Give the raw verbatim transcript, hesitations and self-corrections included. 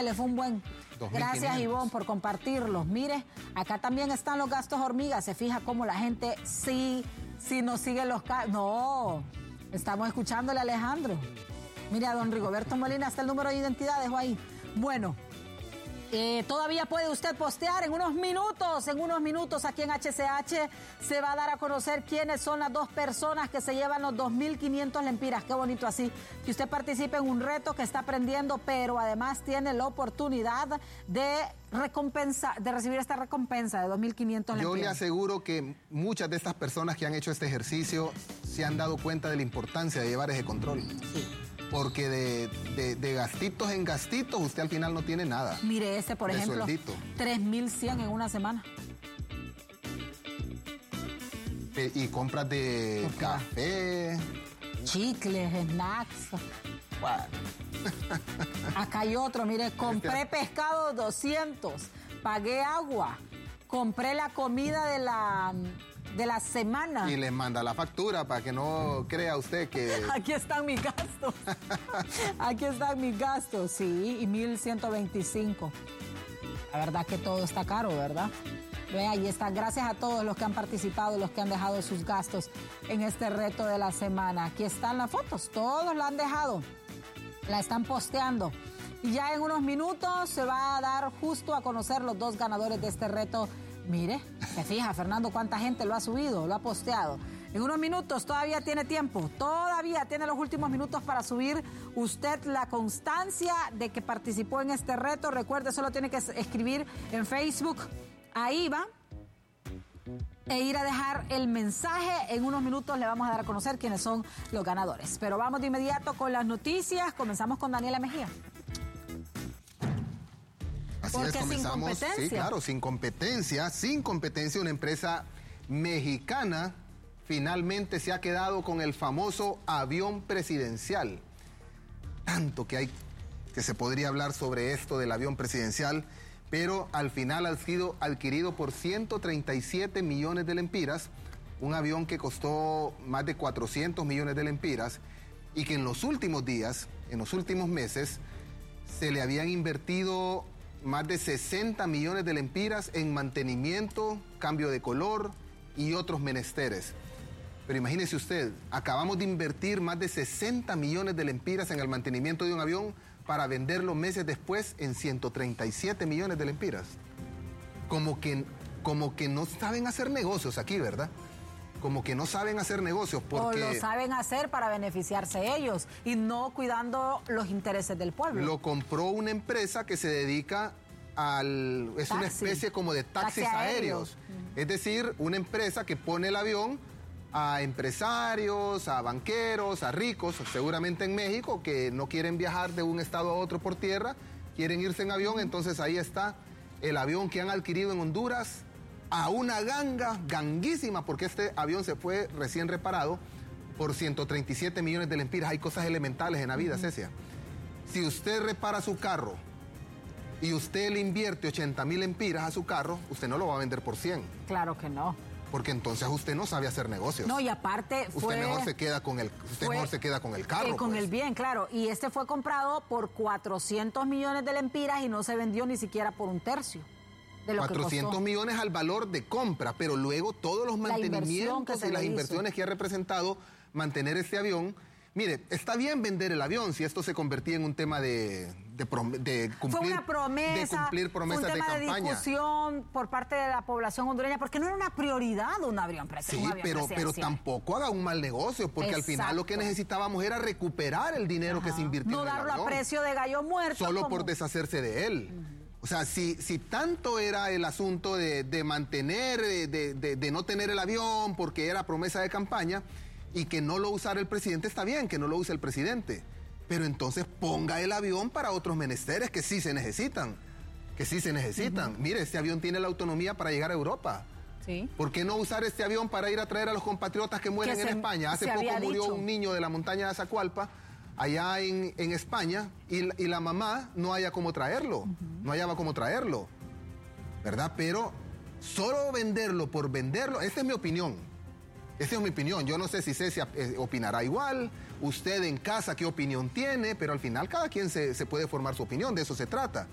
que le fue un buen. Gracias, Ivonne, por compartirlos. Mire, acá también están los gastos hormigas. Se fija cómo la gente sí, sí nos sigue los... No, estamos escuchándole a Alejandro. Mire, a don Rigoberto Molina, está el número de identidad, dejo ahí. Bueno, eh, todavía puede usted postear en unos minutos, en unos minutos aquí en H C H se va a dar a conocer quiénes son las dos personas que se llevan los dos mil quinientos lempiras. Qué bonito así, que usted participe en un reto que está aprendiendo, pero además tiene la oportunidad de recompensa, de recibir esta recompensa de dos mil quinientos lempiras. Yo le aseguro que muchas de estas personas que han hecho este ejercicio se han dado cuenta de la importancia de llevar ese control. Sí. Porque de, de, de gastitos en gastitos usted al final no tiene nada. Mire este, por ejemplo, tres mil cien en una semana. Y compras de café, chicles, snacks. Bueno. Acá hay otro, mire, compré pescado doscientos, pagué agua, compré la comida de la... de la semana. Y les manda la factura para que no crea usted que... Aquí están mis gastos. Aquí están mis gastos, sí, y mil ciento veinticinco. La verdad que todo está caro, ¿verdad? Ve, ahí está. Gracias a todos los que han participado, los que han dejado sus gastos en este reto de la semana. Aquí están las fotos, todos la han dejado. La están posteando. Y ya en unos minutos se va a dar justo a conocer los dos ganadores de este reto. Mire, se fija, Fernando, cuánta gente lo ha subido, lo ha posteado. En unos minutos, todavía tiene tiempo, todavía tiene los últimos minutos para subir usted la constancia de que participó en este reto. Recuerde, solo tiene que escribir en Facebook, ahí va, e ir a dejar el mensaje. En unos minutos le vamos a dar a conocer quiénes son los ganadores. Pero vamos de inmediato con las noticias. Comenzamos con Daniela Mejía. Así es, comenzamos, sí, claro, sin competencia, sin competencia, una empresa mexicana finalmente se ha quedado con el famoso avión presidencial. Tanto que hay, que se podría hablar sobre esto del avión presidencial, pero al final ha sido adquirido por ciento treinta y siete millones de lempiras, un avión que costó más de cuatrocientos millones de lempiras y que en los últimos días, en los últimos meses, se le habían invertido más de sesenta millones de lempiras en mantenimiento, cambio de color y otros menesteres. Pero imagínese usted, acabamos de invertir más de sesenta millones de lempiras en el mantenimiento de un avión para venderlo meses después en ciento treinta y siete millones de lempiras. Como que, como que no saben hacer negocios aquí, ¿verdad? Como que no saben hacer negocios porque... O lo saben hacer para beneficiarse ellos y no cuidando los intereses del pueblo. Lo compró una empresa que se dedica al... Es Taxi. Una especie como de taxis Taxi aéreos. aéreos. Uh-huh. Es decir, una empresa que pone el avión a empresarios, a banqueros, a ricos, seguramente en México, que no quieren viajar de un estado a otro por tierra, quieren irse en avión, uh-huh. Entonces ahí está el avión que han adquirido en Honduras, a una ganga, ganguísima, porque este avión se fue recién reparado por ciento treinta y siete millones de lempiras. Hay cosas elementales en la vida, uh-huh. Cecia. Si usted repara su carro y usted le invierte ochenta mil lempiras a su carro, usted no lo va a vender por cien. Claro que no. Porque entonces usted no sabe hacer negocios. No, y aparte fue... Usted mejor se queda con el, usted fue, mejor se queda con el carro. Eh, con pues. el bien, claro. Y este fue comprado por cuatrocientos millones de lempiras y no se vendió ni siquiera por un tercio. De lo cuatrocientos millones al valor de compra, pero luego todos los mantenimientos y las inversiones que ha representado mantener este avión. Mire, está bien vender el avión si esto se convertía en un tema de, de, de cumplir, fue una promesa, de cumplir promesas fue un tema de campaña. De discusión por parte de la población hondureña, porque no era una prioridad un avión presidencial. Sí, pero, pero tampoco haga un mal negocio, porque Exacto. Al final lo que necesitábamos era recuperar el dinero Ajá. que se invirtió no en el avión. No darlo a precio de gallo muerto. Solo como... por deshacerse de él. Uh-huh. O sea, si, si tanto era el asunto de, de mantener, de, de, de no tener el avión porque era promesa de campaña y que no lo usara el presidente, está bien que no lo use el presidente. Pero entonces ponga el avión para otros menesteres que sí se necesitan, que sí se necesitan. Uh-huh. Mire, este avión tiene la autonomía para llegar a Europa. Sí. ¿Por qué no usar este avión para ir a traer a los compatriotas que mueren que en se, España? Hace poco murió dicho. un niño de la montaña de Zacualpa, allá en, en España, y, y la mamá no haya cómo traerlo, uh-huh. no hallaba cómo traerlo, ¿verdad? Pero solo venderlo por venderlo, esta es mi opinión, esta es mi opinión, yo no sé si Cecia eh, opinará igual, usted en casa qué opinión tiene, pero al final cada quien se, se puede formar su opinión, de eso se trata.